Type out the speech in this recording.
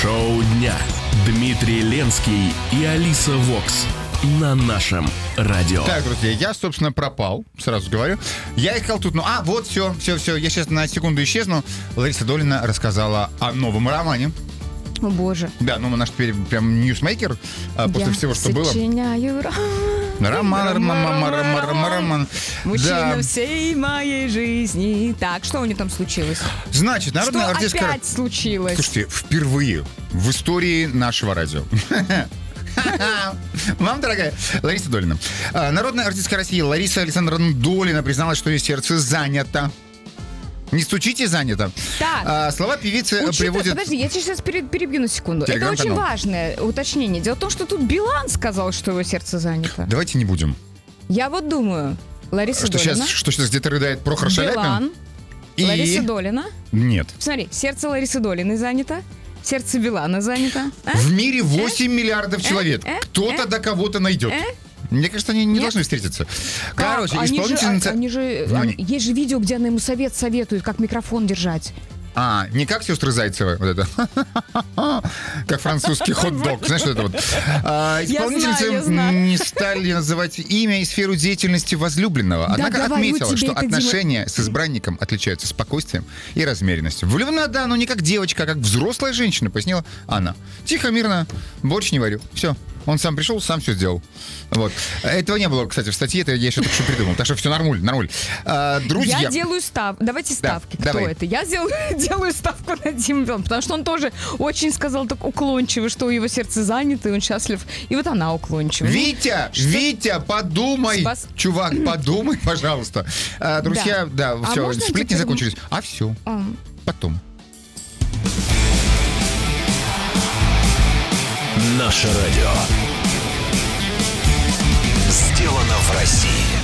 Шоу дня. Дмитрий Ленский и Алиса Вокс на нашем радио. Так, друзья, я, собственно, пропал, сразу говорю. Я искал тут, вот, все, я сейчас на секунду исчезну. Лариса Долина рассказала о новом романе. О, боже. Да, ну наш теперь прям ньюсмейкер после всего, что было. Роман. Мужчина всей моей жизни. Так, что у нее там случилось? Значит, народная артистка... Что опять случилось? Слушайте, впервые в истории нашего радио. Вам, дорогая Лариса Долина. Народная артистка России Лариса Александровна Долина призналась, что ее сердце занято. Не стучите, занято. Так. Слова певицы приводят... Подожди, я тебя сейчас перебью на секунду. Это очень важное уточнение. Дело в том, что тут Билан сказал, что его сердце занято. Давайте не будем. Я вот думаю, Лариса Долина... Что сейчас где-то рыдает Прохор Шаляпин? Билан, Лариса Долина. Нет. Смотри, сердце Ларисы Долины занято. Сердце Билана занято. В мире 8 миллиардов человек. Кто-то до кого-то найдет. Мне кажется, они не должны встретиться. Короче, исполнительница... Есть же видео, где она ему советует, как микрофон держать. Не как сестры Зайцевы, вот это. Как французский хот-дог. Знаешь, что это вот? Исполнительницы не стали называть имя и сферу деятельности возлюбленного. Однако отметила, что отношения с избранником отличаются спокойствием и размеренностью. Влюблена, да, но не как девочка, а как взрослая женщина, пояснила она. Тихо, мирно, борщ не варю. Все. Он сам пришел, сам все сделал. Вот. Этого не было, кстати, в статье, это я еще только что придумал. Так что все нормуль. Друзья. Я делаю ставки. Давайте ставки. Кто это? Я делаю ставку на Диму Билана, потому что он тоже очень сказал так уклончиво, что его сердце занято, и он счастлив. И вот она уклончива. Витя, подумай. Чувак, подумай, пожалуйста. Друзья, да, все, сплетни закончились. Все. Потом. Наше радио. Сделано в России.